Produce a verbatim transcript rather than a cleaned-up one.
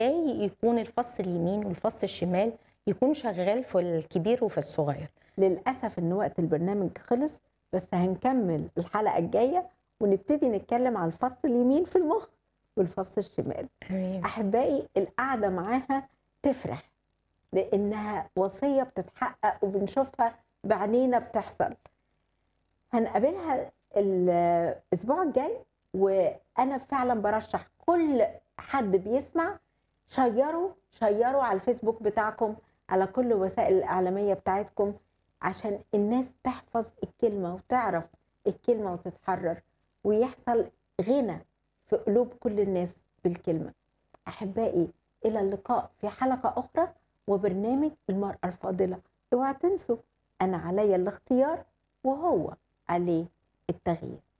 ازاي يكون الفص اليمين والفص الشمال يكون شغال في الكبير وفي الصغير. للأسف إن وقت البرنامج خلص، بس هنكمل الحلقة الجاية ونبتدي نتكلم عن الفص اليمين في المخ والفص الشمال. تمام. أحبائي القعدة معاها تفرح، لأنها وصية بتتحقق وبنشوفها بعينينا بتحصل. هنقابلها الأسبوع الجاي، وأنا فعلا برشح كل حد بيسمع شيروا شيروا على الفيسبوك بتاعكم، على كل وسائل الإعلامية بتاعتكم، عشان الناس تحفظ الكلمة وتعرف الكلمة وتتحرر، ويحصل غنى في قلوب كل الناس بالكلمة. أحبائي إلى اللقاء في حلقة أخرى وبرنامج المرأة الفاضلة. اوعى تنسوا أنا عليا الاختيار وهو عليه التغيير.